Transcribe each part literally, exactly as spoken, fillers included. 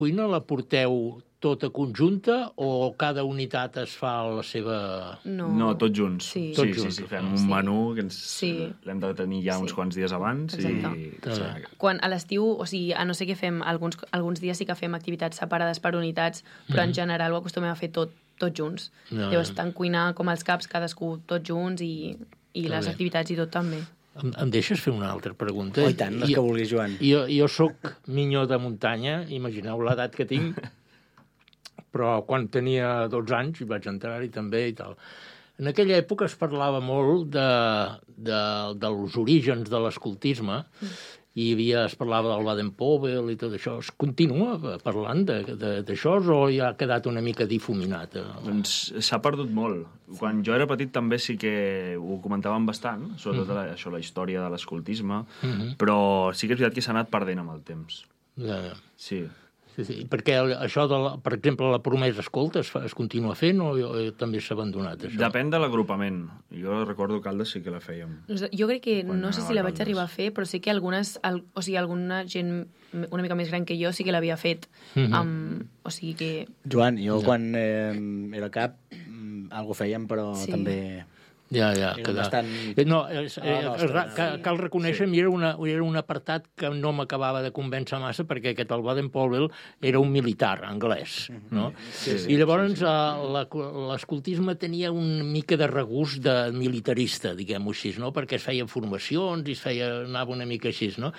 cuina la porteu tota conjunta o cada unitat es fa la seva... No, no tots junts. Sí, Tots sí, junts. sí, sí, fem un Sí. menú que ens Sí. l'hem de tenir ja uns Sí. quants dies abans. Exacte. I... També. Quan a l'estiu, o sigui, a no ser que fem alguns, alguns dies sí que fem activitats separades per unitats, però en general ho acostumem a fer tot, tots junts. No, Llavors, no. tant cuinar com els caps, cadascú tots junts i, i les bé. activitats i tot també. Em, em deixes fer una altra pregunta? Oh, i tant, les que vulguis, Joan. Jo, jo sóc minyó de muntanya, imagineu l'edat que tinc, però quan tenia dotze anys hi vaig entrar-hi també i tal. En aquella època es parlava molt de, de, dels orígens de l'escoltisme, i hi havia, es parlava del Baden-Powell i tot això. Es continua parlant d'això o ja ha quedat una mica difuminat? Doncs s'ha perdut molt. Quan jo era petit també sí que ho comentàvem bastant, sobretot mm -hmm. la, això, la història de l'escoltisme, mm -hmm. però sí que és veritat que s'ha anat perdent amb el temps. Ja, ja. Sí. Sí, sí. Perquè això, de la, per exemple, la promesa escolta es, fa, es continua fent o, o també s'ha abandonat, això? Depèn de l'agrupament. Jo recordo que Caldes sí que la fèiem. Jo crec que, Quan no sé anava si la a vaig Caldes. arribar a fer, però sí que algunes, el, o sigui, alguna gent una mica més gran que jo sí que l'havia fet. Mhm. Amb, o sigui que... Joan, jo quan eh, era cap, mm, algo fèiem, però Sí. també... Ja, ja. Era Que bastant... Eh, No, és, Ah, eh, no, es, està- cal, cal reconèixer, sí. era, una, era un apartat que no m'acabava de convèncer massa, perquè aquest el Baden-Powell era un militar anglès, no? Sí, sí, I llavors sí, sí. l'escoltisme tenia una mica de regust de militarista, diguem-ho així, no? Perquè es feien formacions i es feia, anava una mica així, no?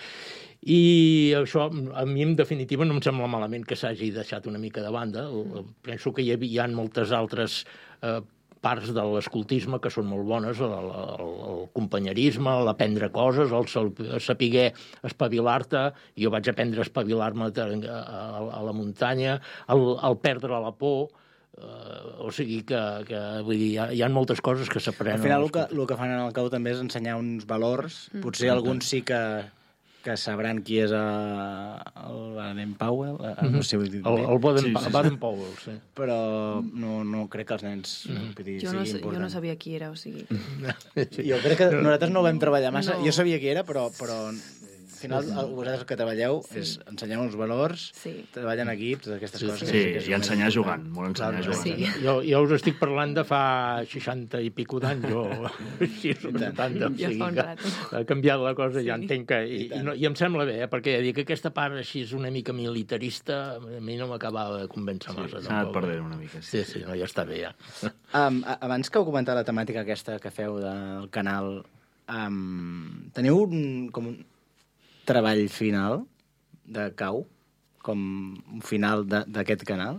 I això, a mi, en definitiva, no em sembla malament que s'hagi deixat una mica de banda. Penso que hi, havia, hi ha moltes altres eh, parts de l'escoltisme que són molt bones, el, el, el companyerisme, l'aprendre coses, el saber espavilar-te. Jo vaig aprendre a espavilar-me a, a, a la muntanya, el, el perdre la por, uh, o sigui que, que vull dir, hi, ha, hi ha moltes coses que s'aprenen. Al final el que, el que fan en el cau també és ensenyar uns valors. Mm. Potser alguns sí que... que sabran qui és uh, el Baden-Powell, uh, no sé si ho he dit El, bé. el Baden, Sí, sí, sí. Baden-Powell, sí. Però no, no crec que els nens mm. vull dir, Jo no, sigui jo no important. sabia qui era, o sigui... Jo crec que nosaltres no ho vam treballar massa. No. Jo sabia qui era, però, però al final vosaltres que treballeu Sí. és ensenyar uns valors, Sí. treballen en equip, totes aquestes Sí, coses. Sí, que- que i són ensenyar molt jugant, importants. molt ensenyar Clar, jugant. Sí. Jo, jo us estic parlant de fa seixanta i pico d'anys, jo, així, setanta, o Ja sigui fa un que rato. ha canviat la cosa, ja Sí. entenc que... I, I tant. i, no, I em sembla bé, eh, perquè dic que aquesta part així és una mica militarista, a mi no m'acabava de convèncer massa. S'ha anat tampoc. perdent una mica. Sí, sí, no, ja està bé, ja. Um, a- abans que heu comentat la temàtica aquesta que feu del canal, um, teniu un, com un treball final de cau? Com un final de- d'aquest canal?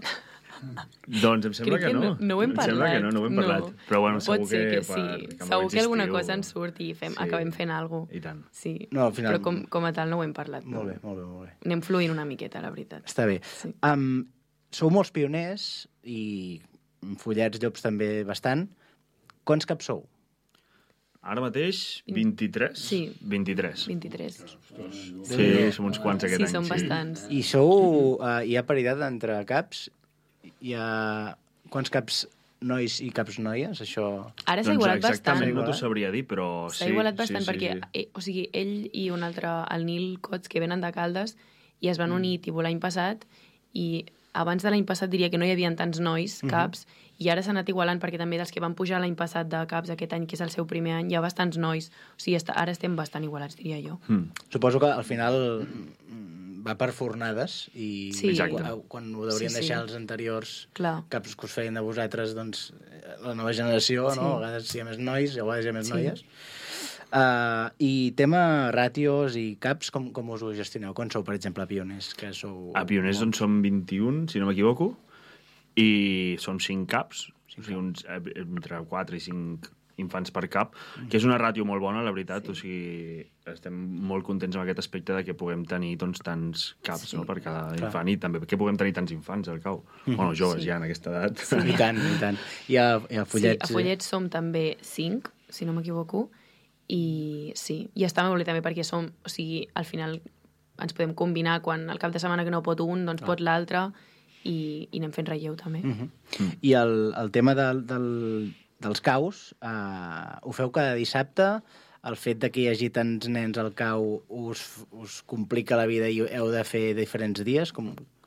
Doncs em sembla Crec que no. no, no ho hem Em parlat. sembla que no, no ho hem parlat. Però bueno, Pot segur ser que, que, sí. per, que Segur que alguna existiu. cosa ens surt i fem, Sí. acabem fent alguna cosa. I tant. Sí. No, al final- Però com, com a tal no ho hem parlat. Molt no. bé, molt bé, molt bé. Anem fluint una miqueta, la veritat. Està bé. Sí. Um, sou molts pioners i follets, llops també bastant. Quants caps sou? Ara mateix, vint-i-tres? Sí. vint-i-tres. vint-i-tres. Sí, som uns quants aquest Sí, any. són bastants. I sou... Uh, hi ha paritat entre caps? Hi ha... Quants caps nois i caps noies? Això... Ara s'ha Doncs igualat exactament bastant. no t'ho sabria dir, però S'ha sí. igualat bastant sí, sí, perquè, sí. eh, o sigui, ell i un altre, el Nil Cots, que venen de Caldes, i es van unir tipus l'any passat, i abans de l'any passat diria que no hi havia tants nois, caps, i ara s'ha anat igualant perquè també dels que van pujar l'any passat de caps aquest any, que és el seu primer any, hi ha bastants nois. O sigui, està, ara estem bastant igualats, diria jo. Mm. Suposo que al final mm, va per fornades i Sí. Exacte. quan, quan ho deurien Sí, sí. deixar els anteriors Clar. caps que us feien a vosaltres, doncs, la nova generació, Sí. no? A vegades hi ha més nois i a vegades hi ha més Sí. noies. Uh, I tema ràtios i caps, com, com us ho gestioneu? Quan sou, per exemple, a Pioners? Que sou... A Pioners doncs som vint-i-un, si no m'equivoco, i som cinc caps, o sigui, uns, eh, entre quatre i cinc infants per cap, que és una ràtio molt bona, la veritat, sí. O sigui, estem molt contents amb aquest aspecte de que puguem tenir doncs, tants caps Sí. no, per cada Clar. infant i també que puguem tenir tants infants al cau. Bueno, joves Sí. ja en aquesta edat. Sí. I tant, i tant. I a, i a Follets... Sí, a Follets som també cinc, si no m'equivoco, i sí, i està molt bé també perquè som, o sigui, al final ens podem combinar quan el cap de setmana que no pot un, doncs pot l'altre, i, i anem fent relleu també. Uh -huh. mm. I el, el tema del, del, dels caus, uh, ho feu cada dissabte? El fet de que hi hagi tants nens al cau us, us complica la vida i heu de fer diferents dies? Com,